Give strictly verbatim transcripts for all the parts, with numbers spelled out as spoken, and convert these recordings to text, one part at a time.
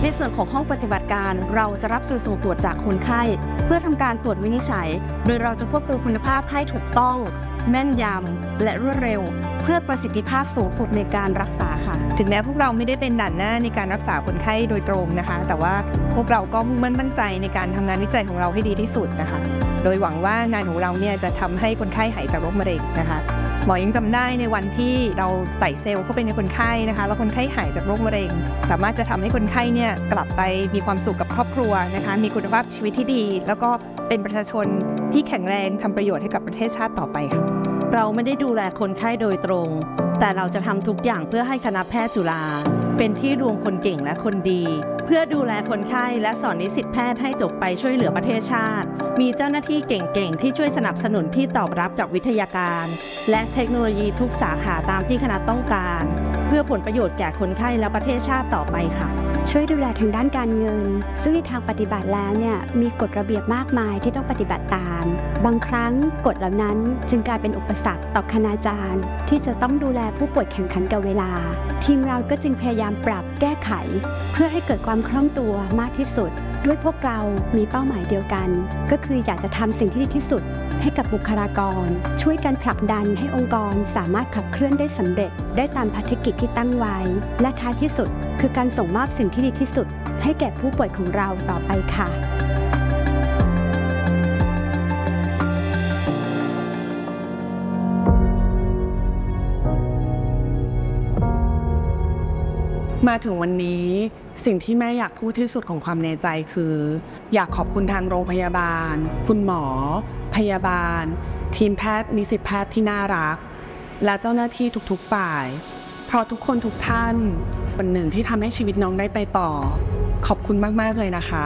ส่วนของห้องปฏิบัติการเราจะรับสื่อส่งตรวจจากคนไข้เพื่อทำการตรวจวินิจฉัยโดยเราจะควบคุมคุณภาพให้ถูกต้องแม่นยำและรวดเร็วเพื่อประสิทธิภาพสูงสุดในการรักษาค่ะถึงแม้พวกเราไม่ได้เป็นด่านหน้าในการรักษาคนไข้โดยตรงนะคะแต่ว่าพวกเราก็มุ่งมั่นตั้งใจในการทำงานวิจัยของเราให้ดีที่สุดนะคะโดยหวังว่างานของเราเนี่ยจะทำให้คนไข้หายจากโรคมะเร็งนะคะหมอยังจำได้ในวันที่เราใส่เซลล์เข้าไปในคนไข้นะคะแล้วคนไข้หายจากโรคมะเร็งสามารถจะทำให้คนไข้เนี่ยกลับไปมีความสุขกับครอบครัวนะคะมีคุณภาพชีวิตที่ดีแล้วก็เป็นประชาชนที่แข็งแรงทำประโยชน์ให้กับประเทศชาติต่อไปค่ะเราไม่ได้ดูแลคนไข้โดยตรงแต่เราจะทำทุกอย่างเพื่อให้คณะแพทย์จุฬาเป็นที่รวมคนเก่งและคนดีเพื่อดูแลคนไข้และสอนนิสิตแพทย์ให้จบไปช่วยเหลือประเทศชาติมีเจ้าหน้าที่เก่งๆที่ช่วยสนับสนุนที่ตอบรับจากวิทยาการและเทคโนโลยีทุกสาขาตามที่คณะต้องการเพื่อผลประโยชน์แก่คนไข้และประเทศชาติต่อไปค่ะช่วยดูแลทางด้านการเงินซึ่งในทางปฏิบัติแล้วเนี่ยมีกฎระเบียบมากมายที่ต้องปฏิบัติตามบางครั้งกฎเหล่านั้นจึงกลายเป็นอุปสรรคต่อคณาจารย์ที่จะต้องดูแลผู้ป่วยแข่งขันกับเวลาทีมเราก็จึงพยายามปรับแก้ไขเพื่อให้เกิดความคล่องตัวมากที่สุดด้วยพวกเรามีเป้าหมายเดียวกันก็คืออยากจะทำสิ่งที่ดีที่สุดให้กับบุคลากรช่วยกันผลักดันให้องค์กรสามารถขับเคลื่อนได้สำเร็จได้ตามภารกิจที่ตั้งไว้และท้ายที่สุดคือการส่งมอบสิ่งที่ดีที่สุดให้แก่ผู้ป่วยของเราต่อไปค่ะมาถึงวันนี้สิ่งที่แม่อยากพูดที่สุดของความในใจคืออยากขอบคุณทางโรงพยาบาลคุณหมอพยาบาลทีมแพทย์นิสิตแพทย์ที่น่ารักและเจ้าหน้าที่ทุกๆฝ่ายเพราะทุกคนทุกท่านเป็นหนึ่งที่ทำให้ชีวิตน้องได้ไปต่อขอบคุณมากๆเลยนะคะ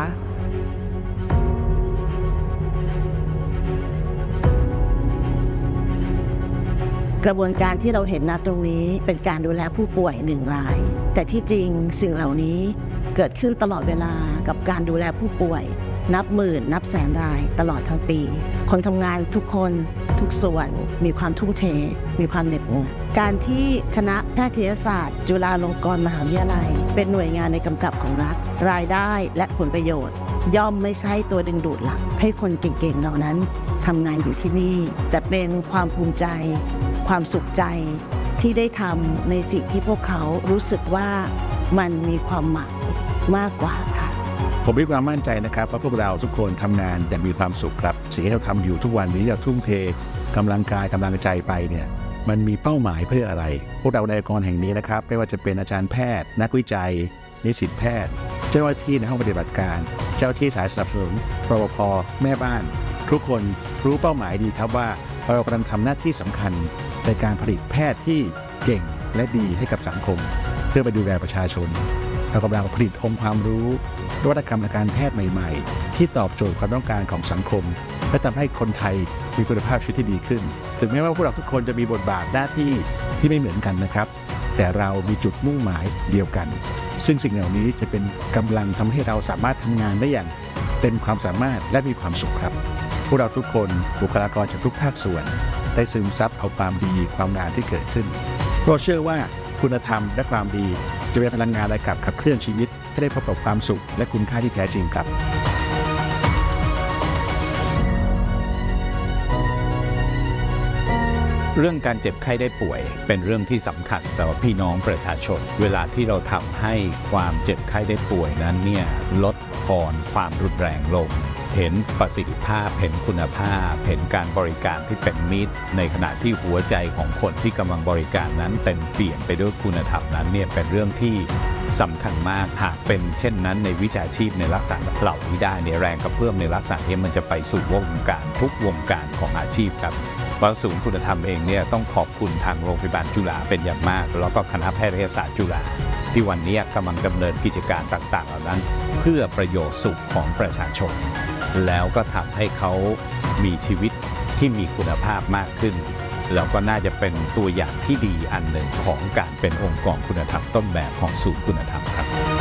กระบวนการที่เราเห็นณตรงนี้เป็นการดูแลผู้ป่วยหนึ่งรายแต่ที่จริงสิ่งเหล่านี้เกิดขึ้นตลอดเวลากับการดูแลผู้ป่วยนับหมื่นนับแสนรายตลอดทั้งปีคนทำงานทุกคนทุกส่วนมีความทุ่มเทมีความเหน็ดเหนื่อยการที่คณะแพทยศาสตร์จุฬาลงกรณ์มหาวิทยาลัยเป็นหน่วยงานในกำกับของรัฐรายได้และผลประโยชน์ย่อมไม่ใช่ตัวดึงดูดหลักให้คนเก่งๆเหล่านั้นทำงานอยู่ที่นี่แต่เป็นความภูมิใจความสุขใจที่ได้ทำในสิ่งที่พวกเขารู้สึกว่ามันมีความหมายมากกว่าค่ะผมมีความมั่นใจนะครับว่าพวกเราทุกคนทำงานอย่างมีความสุขครับสิ่งที่เราทำอยู่ทุกวันนี้เราทุ่มเทกำลังกายกำลังใจไปเนี่ยมันมีเป้าหมายเพื่ออะไรพวกเราในองค์กรแห่งนี้นะครับไม่ว่าจะเป็นอาจารย์แพทย์นักวิจัยนิสิตแพทย์เจ้าหน้าที่ในห้องปฏิบัติการเจ้าหน้าที่สายสนับสนุนรปภ.แม่บ้านทุกคนรู้เป้าหมายดีครับว่าเรากำลังทำหน้าที่สำคัญในการผลิตแพทย์ที่เก่งและดีให้กับสังคมเพื่อไปดูแลประชาชนเรากำลังผลิตองค์ความรู้นวัตกรรมทางการแพทย์ใหม่ๆที่ตอบโจทย์ความต้องการของสังคมและทำให้คนไทยมีคุณภาพชีวิตที่ดีขึ้นถึงแม้ว่าพวกเราทุกคนจะมีบทบาทหน้าที่ที่ไม่เหมือนกันนะครับแต่เรามีจุดมุ่งหมายเดียวกันซึ่งสิ่งเหล่านี้จะเป็นกำลังทำให้เราสามารถทำงานได้อย่างเต็มความสามารถและมีความสุขครับพวกเราทุกคนบุคลากรจากทุกภาคส่วนได้ซึมซับเอาความดีความงามที่เกิดขึ้นเพราะเชื่อว่าคุณธรรมและความดีจะเป็นพลังงานในการขับเคลื่อนชีวิตให้ได้พบกับความสุขและคุณค่าที่แท้จริงครับเรื่องการเจ็บไข้ได้ป่วยเป็นเรื่องที่สำคัญสำหรับพี่น้องประชาชนเวลาที่เราทำให้ความเจ็บไข้ได้ป่วยนั้นเนี่ยลดทอนความรุนแรงลงเห็นประสิทธิภาพเห็นคุณภาพเห็นการบริการที่เป็นมิตรในขณะที่หัวใจของคนที่กำลังบริการนั้นเต็มเปลี่ยนไปด้วยคุณธรรมนั้นเนี่ยเป็นเรื่องที่สำคัญมากหากเป็นเช่นนั้นในวิชาชีพในลักษณะเหล่านี้ได้ในแรงกระเพื่อมในลักษณะนี้มันจะไปสู่วงการทุกวงการของอาชีพครับเพราะศูนย์คุณธรรมเองเนี่ยต้องขอบคุณทางโรงพยาบาลจุฬาเป็นอย่างมากแล้วก็คณะแพทยศาสตร์จุฬาที่วันนี้กำลังดำเนินกิจการต่างๆเหล่านั้นเพื่อประโยชน์สุขของประชาชนแล้วก็ทำให้เขามีชีวิตที่มีคุณภาพมากขึ้นแล้วก็น่าจะเป็นตัวอย่างที่ดีอันหนึ่งของการเป็นองค์กรคุณธรรมต้นแบบของศูนย์คุณธรรมครับ